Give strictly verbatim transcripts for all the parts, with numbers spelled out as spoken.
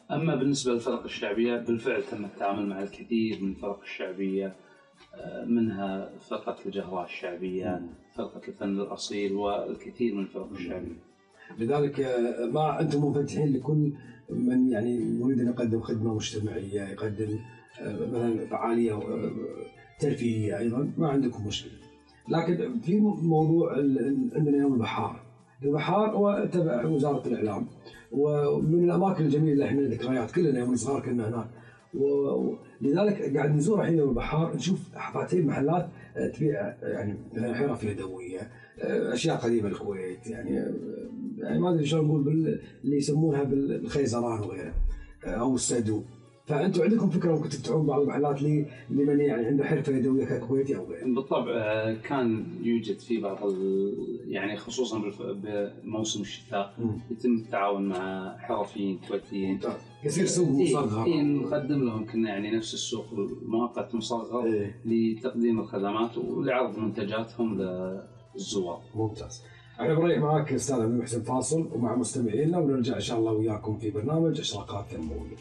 أما بالنسبة للفرق الشعبية، بالفعل تم التعامل مع الكثير من الفرق الشعبية، منها فرقة الجهراء الشعبية، فرقة الفن الأصيل، والكثير من الفرق الشعبية. لذلك ما أنتم منفتحين لكل من يعني يريد أن يقدم خدمة مجتمعية، يقدم مثلا فعالية ترفيهية أيضا، ما عندكم مشكلة. لكن في موضوع عندنا يوم البحار. البحار هو تبع وزارة الإعلام، ومن الأماكن الجميلة اللي احنا ذكريات كلنا يوم صغار كنا هناك، ولذلك قاعد نزور الحين يوم البحار نشوف فاتحين محلات تبيع يعني حرف يدوية، أشياء قديمة الكويت، يعني يعني ما أدري شلون نقول بال... اللي يسمونها بالخيزران وغيره أو السدو. فأنتم عندكم فكرة ممكن تفتحون بعض المحلات لي لمن يعني عنده حرفة يدوية ككويتي أو غيره؟ بالطبع كان يوجد في بعض ال... يعني خصوصا بموسم الشتاء يتم التعاون مع حرفيين كويتيين، يصير سوق مصغر. إيه نقدم لهم كنا يعني نفس السوق المؤقت مصغر إيه؟ لتقديم الخدمات ولعرض منتجاتهم للزوار. ممتاز. احنا بنريح معاك استاذ عبد المحسن فاصل ومع مستمعينا، ونرجع ان شاء الله وياكم في برنامج اشراقات تنمويه.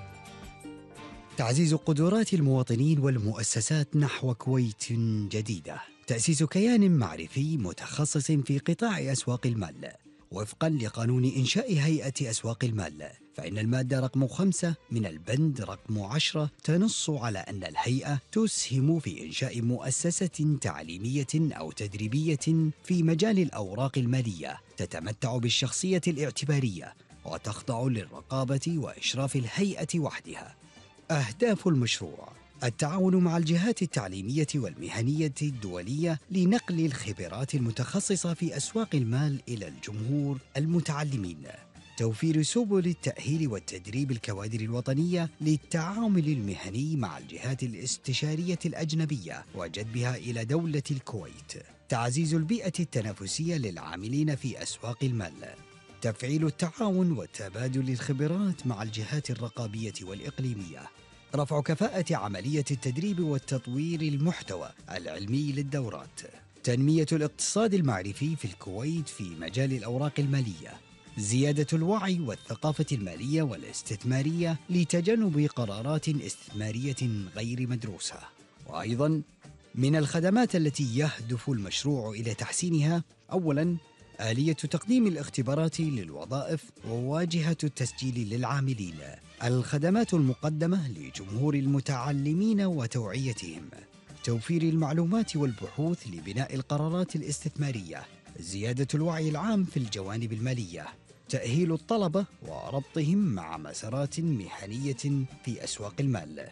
تعزيز قدرات المواطنين والمؤسسات نحو كويت جديدة. تأسيس كيان معرفي متخصص في قطاع أسواق المال وفقا لقانون إنشاء هيئة أسواق المال، فإن المادة رقم خمسة من البند رقم عشرة تنص على أن الهيئة تسهم في إنشاء مؤسسة تعليمية أو تدريبية في مجال الأوراق المالية تتمتع بالشخصية الاعتبارية وتخضع للرقابة وإشراف الهيئة وحدها. أهداف المشروع: التعاون مع الجهات التعليمية والمهنية الدولية لنقل الخبرات المتخصصة في أسواق المال إلى الجمهور المتعلمين، توفير سبل التأهيل والتدريب الكوادر الوطنية للتعامل المهني مع الجهات الاستشارية الأجنبية وجذبها إلى دولة الكويت، تعزيز البيئة التنافسية للعاملين في أسواق المال، تفعيل التعاون وتبادل الخبرات مع الجهات الرقابية والإقليمية، رفع كفاءة عملية التدريب والتطوير المحتوى العلمي للدورات، تنمية الاقتصاد المعرفي في الكويت في مجال الأوراق المالية، زيادة الوعي والثقافة المالية والاستثمارية لتجنب قرارات استثمارية غير مدروسة. وأيضاً من الخدمات التي يهدف المشروع إلى تحسينها: أولاً آلية تقديم الاختبارات للوظائف وواجهة التسجيل للعاملين، الخدمات المقدمة لجمهور المتعلمين وتوعيتهم، توفير المعلومات والبحوث لبناء القرارات الاستثمارية، زيادة الوعي العام في الجوانب المالية، تأهيل الطلبة وربطهم مع مسارات مهنية في أسواق المال.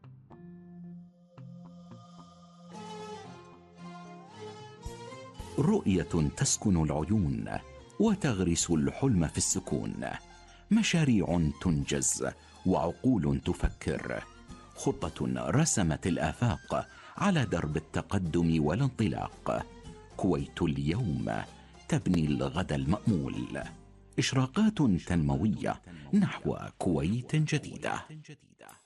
رؤية تسكن العيون وتغرس الحلم في السكون، مشاريع تنجز وعقول تفكر، خطة رسمت الآفاق على درب التقدم والانطلاق. كويت اليوم تبني الغد المأمول. إشراقات تنموية نحو كويت جديدة.